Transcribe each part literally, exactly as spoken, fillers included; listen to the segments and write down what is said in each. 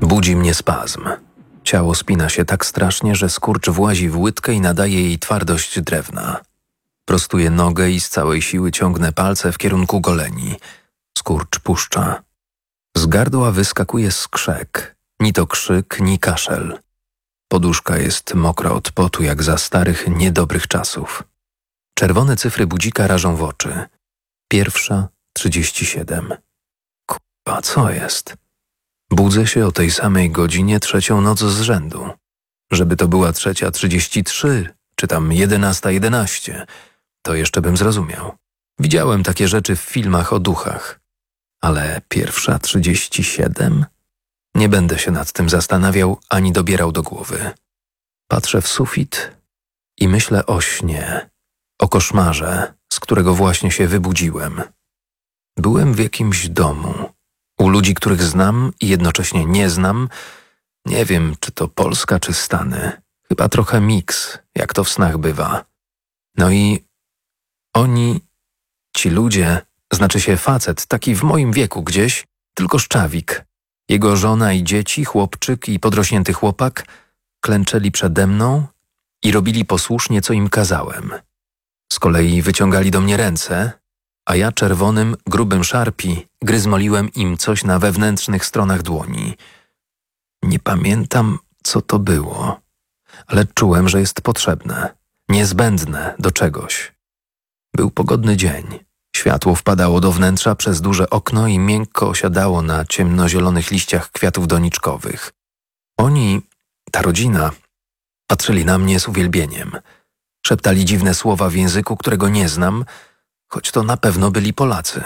Budzi mnie spazm. Ciało spina się tak strasznie, że skurcz włazi w łydkę i nadaje jej twardość drewna. Prostuję nogę i z całej siły ciągnę palce w kierunku goleni. Skurcz puszcza. Z gardła wyskakuje skrzek. Ni to krzyk, ni kaszel. Poduszka jest mokra od potu, jak za starych, niedobrych czasów. Czerwone cyfry budzika rażą w oczy. Pierwsza, trzydzieści siedem. Kurwa, co jest? Budzę się o tej samej godzinie trzecią noc z rzędu. Żeby to była trzecia trzydzieści trzy, czy tam jedenasta jedenaście, to jeszcze bym zrozumiał. Widziałem takie rzeczy w filmach o duchach. Ale pierwsza trzydzieści siedem? Nie będę się nad tym zastanawiał ani dobierał do głowy. Patrzę w sufit i myślę o śnie, o koszmarze, z którego właśnie się wybudziłem. Byłem w jakimś domu, u ludzi, których znam i jednocześnie nie znam. Nie wiem, czy to Polska, czy Stany. Chyba trochę miks, jak to w snach bywa. No i oni, ci ludzie, znaczy się facet, taki w moim wieku gdzieś, tylko szczawik. Jego żona i dzieci, chłopczyk i podrośnięty chłopak klęczeli przede mną i robili posłusznie, co im kazałem. Z kolei wyciągali do mnie ręce, a ja czerwonym, grubym szarpi gryzmoliłem im coś na wewnętrznych stronach dłoni. Nie pamiętam, co to było, ale czułem, że jest potrzebne, niezbędne do czegoś. Był pogodny dzień. Światło wpadało do wnętrza przez duże okno i miękko osiadało na ciemnozielonych liściach kwiatów doniczkowych. Oni, ta rodzina, patrzyli na mnie z uwielbieniem. Szeptali dziwne słowa w języku, którego nie znam, choć to na pewno byli Polacy.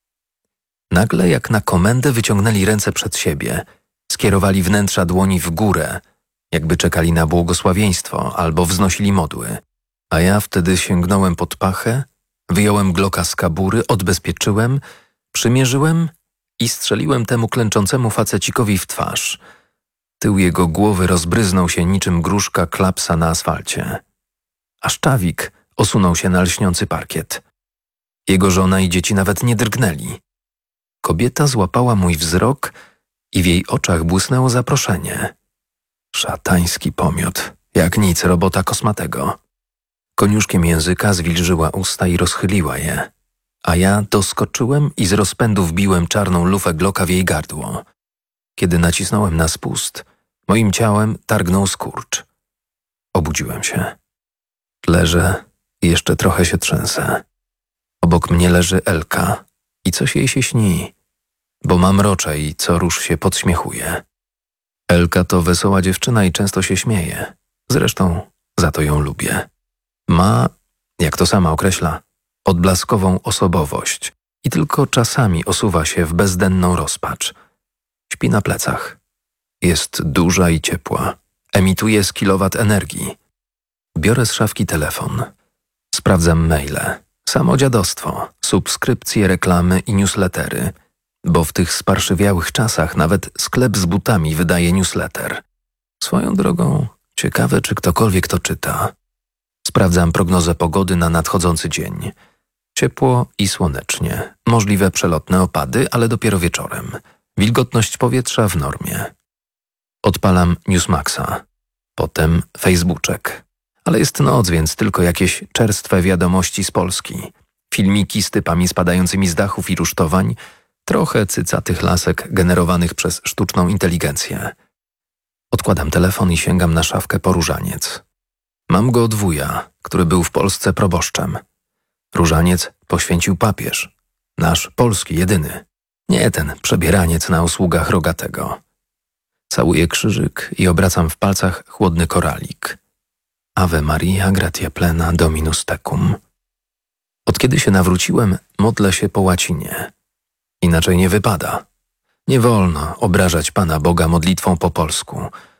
Nagle jak na komendę wyciągnęli ręce przed siebie, skierowali wnętrza dłoni w górę, jakby czekali na błogosławieństwo albo wznosili modły. A ja wtedy sięgnąłem pod pachę, wyjąłem Glocka z kabury, odbezpieczyłem, przymierzyłem i strzeliłem temu klęczącemu facecikowi w twarz. Tył jego głowy rozbryznął się niczym gruszka klapsa na asfalcie. A szczawik osunął się na lśniący parkiet. Jego żona i dzieci nawet nie drgnęli. Kobieta złapała mój wzrok i w jej oczach błysnęło zaproszenie. Szatański pomiot, jak nic robota kosmatego. Koniuszkiem języka zwilżyła usta i rozchyliła je, a ja doskoczyłem i z rozpędu wbiłem czarną lufę Glocka w jej gardło. Kiedy nacisnąłem na spust, moim ciałem targnął skurcz. Obudziłem się. Leżę i jeszcze trochę się trzęsę. Obok mnie leży Elka i coś jej się śni, bo ma mrocze i co rusz się podśmiechuje. Elka to wesoła dziewczyna i często się śmieje. Zresztą za to ją lubię. Ma, jak to sama określa, odblaskową osobowość i tylko czasami osuwa się w bezdenną rozpacz. Śpi na plecach. Jest duża i ciepła. Emituje z kilowat energii. Biorę z szafki telefon. Sprawdzam maile. Samo dziadostwo, subskrypcje, reklamy i newslettery. Bo w tych sparszywiałych czasach nawet sklep z butami wydaje newsletter. Swoją drogą, ciekawe, czy ktokolwiek to czyta. Sprawdzam prognozę pogody na nadchodzący dzień. Ciepło i słonecznie. Możliwe przelotne opady, ale dopiero wieczorem. Wilgotność powietrza w normie. Odpalam Newsmaxa. Potem Facebooczek. Ale jest noc, więc tylko jakieś czerstwe wiadomości z Polski. Filmiki z typami spadającymi z dachów i rusztowań. Trochę cycatych lasek generowanych przez sztuczną inteligencję. Odkładam telefon i sięgam na szafkę po różaniec. Mam go od wuja, który był w Polsce proboszczem. Różaniec poświęcił papież. Nasz polski jedyny. Nie ten przebieraniec na usługach rogatego. Całuję krzyżyk i obracam w palcach chłodny koralik. Ave Maria gratia plena Dominus tecum. Od kiedy się nawróciłem, modlę się po łacinie. Inaczej nie wypada. Nie wolno obrażać Pana Boga modlitwą po polsku.